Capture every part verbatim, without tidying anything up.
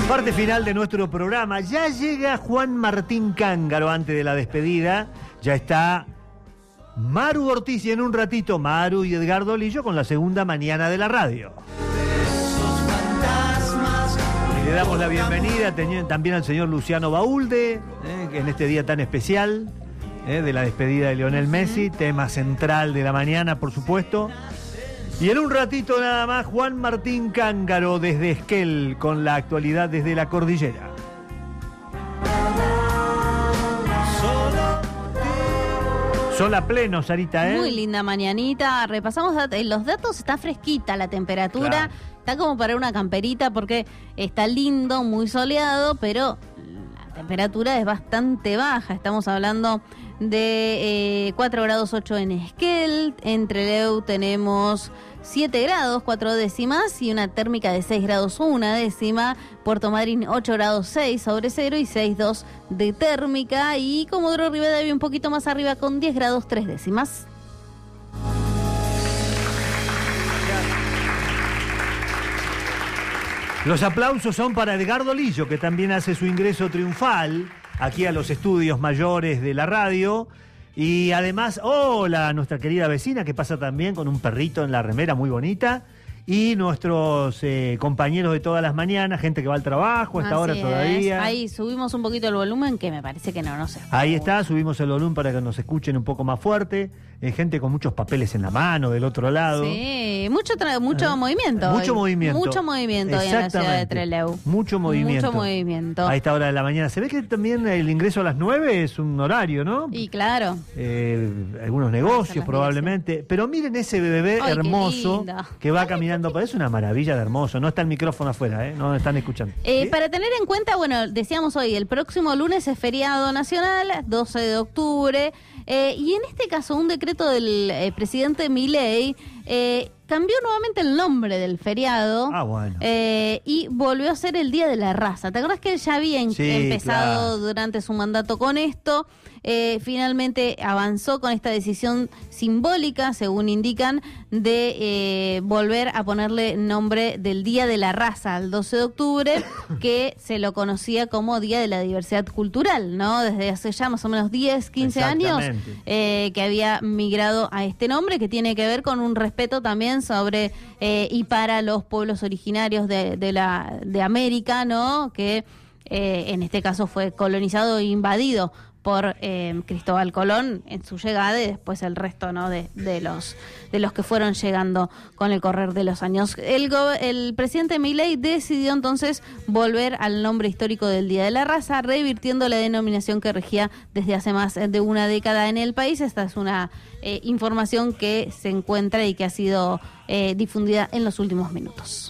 Parte final de nuestro programa. Ya llega Juan Martín Cángaro antes de la despedida. Ya está Maru Ortiz y en un ratito Maru y Edgardo Lillo con la segunda mañana de la radio. Y le damos la bienvenida también al señor Luciano Baulde, eh, en este día tan especial eh, de la despedida de Lionel Messi, tema central de la mañana, por supuesto. Y en un ratito nada más, Juan Martín Cángaro desde Esquel, con la actualidad desde la cordillera. Sol a pleno, Sarita, ¿eh? Muy linda mañanita. Repasamos dat- los datos, está fresquita la temperatura. Claro. Está como para una camperita porque está lindo, muy soleado, pero la temperatura es bastante baja. Estamos hablando de eh, cuatro grados ocho en Esquel. En Trelew tenemos siete grados, cuatro décimas, y una térmica de seis grados, una décima. Puerto Madryn, ocho grados seis sobre cero y seis coma dos de térmica. Y Comodoro Rivadavia un poquito más arriba con diez grados, tres décimas. Los aplausos son para Edgardo Lillo, que también hace su ingreso triunfal aquí a los estudios mayores de la radio. Y además, hola, nuestra querida vecina que pasa también con un perrito en la remera muy bonita. Y nuestros eh, compañeros de todas las mañanas, gente que va al trabajo, hasta ahora todavía. Ahí subimos un poquito el volumen, que me parece que no, no sé. Ahí está, subimos el volumen para que nos escuchen un poco más fuerte. Eh, gente con muchos papeles en la mano del otro lado. Sí, mucho tra- mucho ¿Eh? movimiento. Mucho hoy. movimiento. Mucho movimiento hoy en la ciudad de Trelew. Mucho movimiento. Mucho movimiento. A esta hora de la mañana. Se ve que también el ingreso a las nueve es un horario, ¿no? Y claro. Eh, algunos negocios probablemente. Pero miren ese bebé Ay, hermoso qué lindo. que va caminando. Parece una maravilla de hermoso. No está el micrófono afuera, ¿eh? No están escuchando. Eh, ¿Sí? para tener en cuenta, bueno, decíamos hoy, el próximo lunes es feriado nacional, doce de octubre, eh, y en este caso un decreto del eh, presidente Milei eh, cambió nuevamente el nombre del feriado. Ah, bueno. eh, y volvió a ser el Día de la Raza. ¿Te acuerdas que él ya había Sí, empezado claro. durante su mandato con esto? Eh, finalmente avanzó con esta decisión simbólica, según indican, de eh, volver a ponerle nombre del Día de la Raza al doce de octubre, que se lo conocía como Día de la Diversidad Cultural, ¿no? Desde hace ya más o menos diez, quince años eh, que había migrado a este nombre, que tiene que ver con un respeto también sobre eh, y para los pueblos originarios de, de, la, de América, ¿no? Que eh, en este caso fue colonizado e invadido por eh, Cristóbal Colón en su llegada y después el resto, ¿no? de, de los de los que fueron llegando con el correr de los años. El, go- el presidente Milei decidió entonces volver al nombre histórico del Día de la Raza, revirtiendo la denominación que regía desde hace más de una década en el país. Esta es una eh, información que se encuentra y que ha sido eh, difundida en los últimos minutos.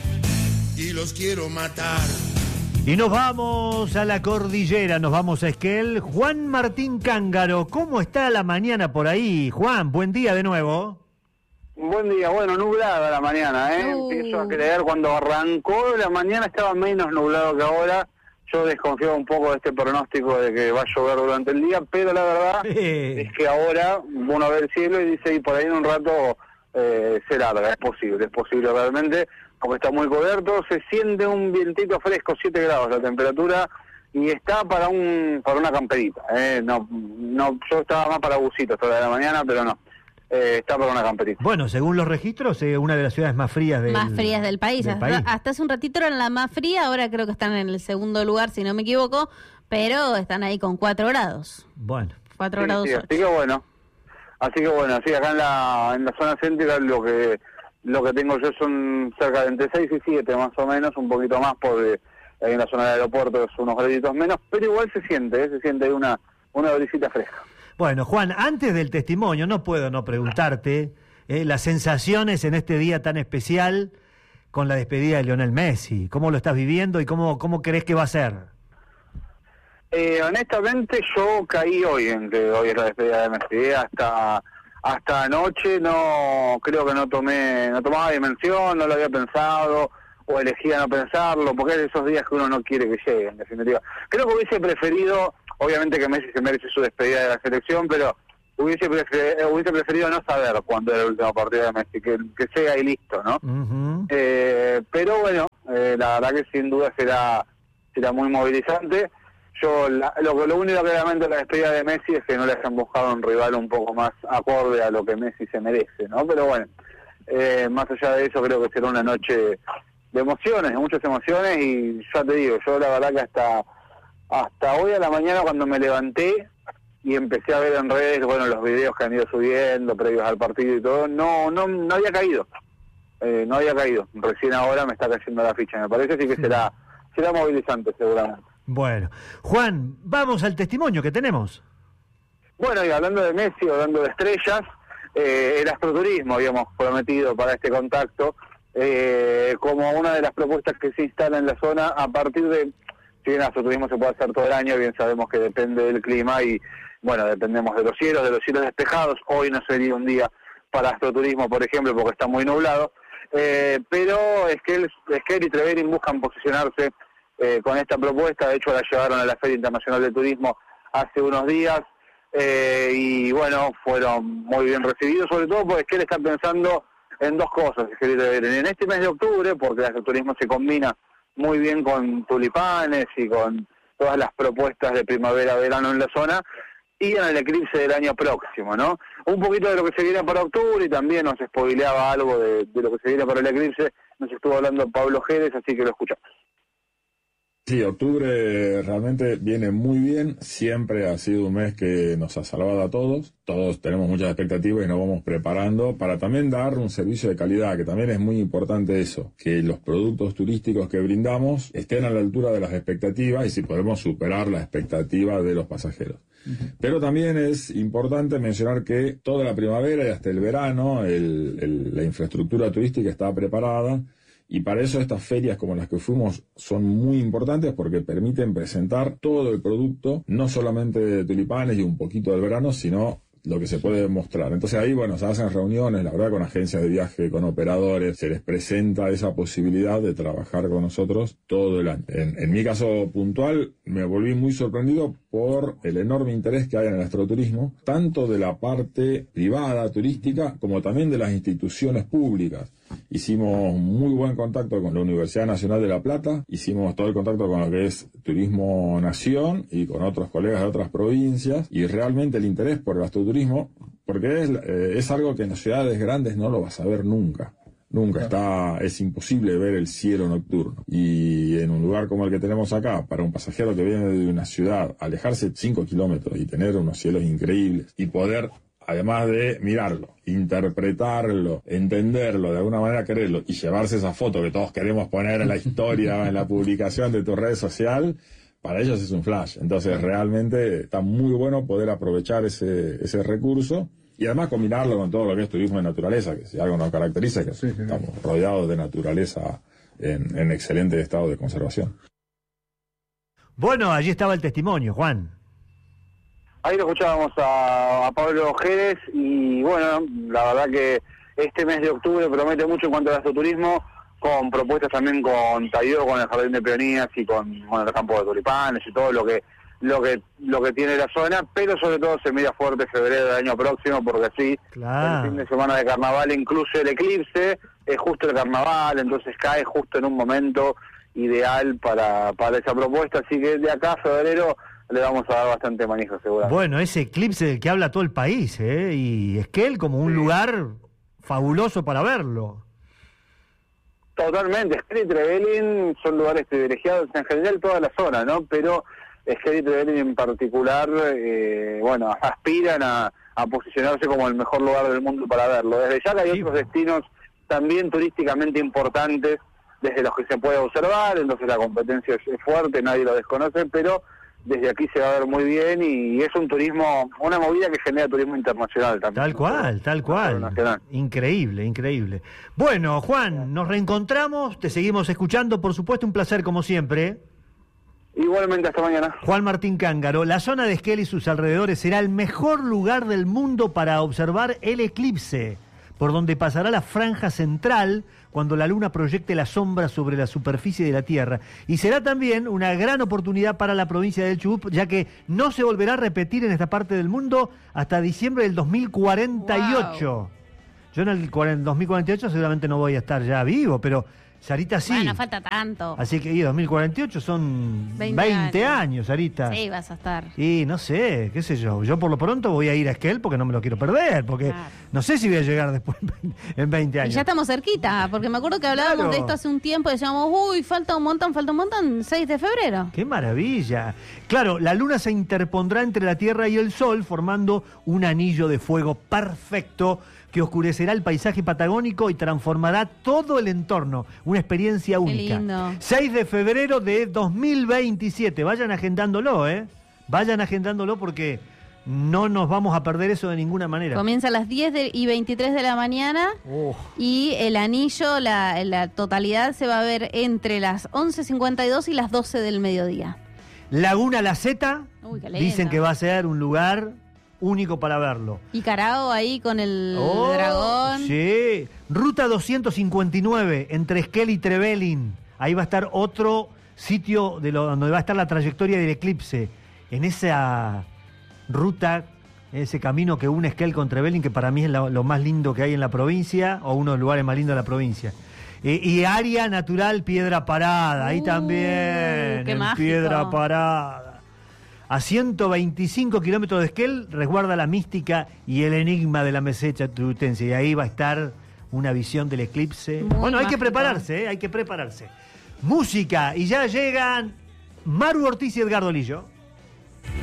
Y los quiero matar. Y nos vamos a la cordillera, nos vamos a Esquel. Juan Martín Cángaro, ¿cómo está la mañana por ahí? Juan, buen día de nuevo. Buen día, bueno, nublada la mañana, ¿eh? Uh. Empiezo a creer, cuando arrancó la mañana estaba menos nublado que ahora. Yo desconfiaba un poco de este pronóstico de que va a llover durante el día, pero la verdad Eh. es que ahora uno ve el cielo y dice, y por ahí en un rato eh, se larga, es posible, es posible realmente, porque está muy cubierto, se siente un vientito fresco, siete grados la temperatura, y está para un para una camperita, ¿eh? No, no, yo estaba más para bucitos toda la mañana, pero no. Eh, está para una camperita. Bueno, según los registros, eh, una de las ciudades más frías del, Más frías del país. del hasta, país. hasta hace un ratito eran la más fría, ahora creo que están en el segundo lugar, si no me equivoco, pero están ahí con cuatro grados. Bueno, cuatro Sí, grados sí, ocho. así que bueno, así que bueno, así acá en la en la zona céntrica lo que lo que tengo yo son cerca de entre seis y siete más o menos, un poquito más porque ahí en la zona del aeropuerto es unos graditos menos, pero igual se siente, ¿eh? Se siente una una brisita fresca. bueno, Juan, antes del testimonio, no puedo no preguntarte eh, las sensaciones en este día tan especial con la despedida de Lionel Messi. ¿Cómo lo estás viviendo y cómo, cómo crees que va a ser? Eh, honestamente yo caí hoy en que hoy es la despedida de Messi, ¿eh? hasta hasta anoche no creo que no tomé no tomaba dimensión, no lo había pensado o elegía no pensarlo, porque es de esos días que uno no quiere que lleguen, en definitiva. Creo que hubiese preferido, obviamente que Messi se merece su despedida de la selección, pero hubiese preferido, hubiese preferido no saber cuándo era el último partido de Messi, que, que sea y listo, ¿no? Uh-huh. Eh, pero bueno, Eh, la verdad que sin duda será, será muy movilizante. Yo la, lo, lo único que lamento de la despedida de Messi es que no le hayan buscado un rival un poco más acorde a lo que Messi se merece, ¿no? Pero bueno, eh, más allá de eso creo que será una noche de emociones, de muchas emociones, y ya te digo, yo la verdad que hasta hasta hoy a la mañana cuando me levanté y empecé a ver en redes, bueno, los videos que han ido subiendo previos al partido y todo, no no no había caído, eh, no había caído, recién ahora me está cayendo la ficha, me parece, así que será será movilizante seguramente. Bueno, Juan, vamos al testimonio que tenemos. Bueno, y hablando de Messi, hablando de estrellas, eh, el astroturismo habíamos prometido para este contacto, eh, como una de las propuestas que se instala en la zona a partir de, si bien el astroturismo se puede hacer todo el año, bien sabemos que depende del clima y, bueno, dependemos de los cielos, de los cielos despejados. Hoy no sería un día para astroturismo, por ejemplo, porque está muy nublado, eh, pero Esquel, Esquel y Trevelin buscan posicionarse eh, con esta propuesta. De hecho la llevaron a la Feria Internacional de Turismo hace unos días, eh, y bueno, fueron muy bien recibidos, sobre todo porque Esquel está pensando en dos cosas. En este mes de octubre, porque el astroturismo se combina muy bien con tulipanes y con todas las propuestas de primavera-verano en la zona, y en el eclipse del año próximo, ¿no? Un poquito de lo que se viene para octubre, y también nos spoileaba algo de, de lo que se viene para el eclipse, nos estuvo hablando Pablo Jerez, así que lo escuchamos. Sí, octubre realmente viene muy bien, siempre ha sido un mes que nos ha salvado a todos, todos tenemos muchas expectativas y nos vamos preparando para también dar un servicio de calidad, que también es muy importante eso, que los productos turísticos que brindamos estén a la altura de las expectativas y si podemos superar la expectativa de los pasajeros. Uh-huh. Pero también es importante mencionar que toda la primavera y hasta el verano el, el, la infraestructura turística está preparada. Y para eso estas ferias como las que fuimos son muy importantes porque permiten presentar todo el producto, no solamente de tulipanes y un poquito del verano, sino lo que se puede mostrar. Entonces ahí, bueno, se hacen reuniones, la verdad, con agencias de viaje, con operadores, se les presenta esa posibilidad de trabajar con nosotros todo el año. En, en mi caso puntual, me volví muy sorprendido por el enorme interés que hay en el astroturismo, tanto de la parte privada, turística, como también de las instituciones públicas. Hicimos muy buen contacto con la Universidad Nacional de La Plata, hicimos todo el contacto con lo que es Turismo Nación y con otros colegas de otras provincias, y realmente el interés por el astroturismo, porque es, eh, es algo que en las ciudades grandes no lo vas a ver nunca. Nunca está, es imposible ver el cielo nocturno. Y en un lugar como el que tenemos acá, para un pasajero que viene de una ciudad, alejarse cinco kilómetros y tener unos cielos increíbles y poder, además de mirarlo, interpretarlo, entenderlo, de alguna manera quererlo y llevarse esa foto que todos queremos poner en la historia, en la publicación de tu red social, para ellos es un flash. Entonces realmente está muy bueno poder aprovechar ese, ese recurso y además combinarlo con todo lo que es turismo de naturaleza, que si algo nos caracteriza es que sí, sí, estamos sí. rodeados de naturaleza en, en excelente estado de conservación. Bueno, allí estaba el testimonio, Juan. Ahí lo escuchábamos a, a Pablo Jerez y bueno, la verdad que este mes de octubre promete mucho en cuanto al astroturismo, con propuestas también con Taidó, con el Jardín de Peonías y con bueno, el campo de tulipanes y todo lo que lo que lo que tiene la zona, pero sobre todo se mira fuerte febrero del año próximo, porque así claro. El fin de semana de carnaval incluye el eclipse, es justo el carnaval, entonces cae justo en un momento ideal para, para esa propuesta, así que de acá a febrero le vamos a dar bastante manija, seguramente. Bueno, ese eclipse del que habla todo el país, ¿eh? Y Esquel como un sí. lugar fabuloso para verlo. Totalmente, Esquel y Trevelin son lugares privilegiados, en general toda la zona, ¿no? Pero Esquel y Trevelin en particular, eh, bueno, aspiran a, a posicionarse como el mejor lugar del mundo para verlo. Desde ya que hay sí. otros destinos también turísticamente importantes, desde los que se puede observar, entonces la competencia es fuerte, nadie lo desconoce, pero desde aquí se va a ver muy bien y es un turismo, una movida que genera turismo internacional también. Tal cual, tal cual. Increíble, increíble. Bueno, Juan, nos reencontramos, te seguimos escuchando, por supuesto, un placer como siempre. Igualmente, hasta mañana. Juan Martín Cángaro, la zona de Esquel y sus alrededores será el mejor lugar del mundo para observar el eclipse, por donde pasará la franja central cuando la luna proyecte la sombra sobre la superficie de la Tierra. Y será también una gran oportunidad para la provincia del Chubut, ya que no se volverá a repetir en esta parte del mundo hasta diciembre del dos mil cuarenta y ocho. Wow. Yo en el dos mil cuarenta y ocho seguramente no voy a estar ya vivo, pero Sarita sí. Bueno, falta tanto. Así que y dos mil cuarenta y ocho son veinte veinte años. años, Sarita. Sí, vas a estar. Y no sé, qué sé yo. Yo por lo pronto voy a ir a Esquel porque no me lo quiero perder, porque Claro. no sé si voy a llegar después en veinte Y años. ya estamos cerquita, porque me acuerdo que hablábamos Claro. de esto hace un tiempo y decíamos, uy, falta un montón, falta un montón, seis de febrero. ¡Qué maravilla! Claro, la luna se interpondrá entre la Tierra y el Sol formando un anillo de fuego perfecto que oscurecerá el paisaje patagónico y transformará todo el entorno. Una experiencia única. lindo. seis de febrero de dos mil veintisiete. Vayan agendándolo, ¿eh? Vayan agendándolo porque no nos vamos a perder eso de ninguna manera. Comienza a las diez de- y veintitrés de la mañana Oh. y el anillo, la, la totalidad se va a ver entre las once cincuenta y dos y las doce del mediodía. Laguna La Zeta, Uy, qué lindo. dicen que va a ser un lugar único para verlo. Y Carao ahí con el Oh, dragón. Sí. Ruta doscientos cincuenta y nueve, entre Esquel y Trevelin. Ahí va a estar otro sitio de lo, donde va a estar la trayectoria del eclipse. En esa ruta, ese camino que une Esquel con Trevelin, que para mí es lo, lo más lindo que hay en la provincia, o uno de los lugares más lindos de la provincia. Eh, y área natural Piedra Parada, ahí Uh, también, qué en mágico. Piedra Parada. A ciento veinticinco kilómetros de Esquel resguarda la mística y el enigma de la meseta turutense. Y ahí va a estar una visión del eclipse. Muy bueno, hay que mágico. prepararse, ¿eh? Hay que prepararse. Música, y ya llegan Maru Ortiz y Edgardo Lillo.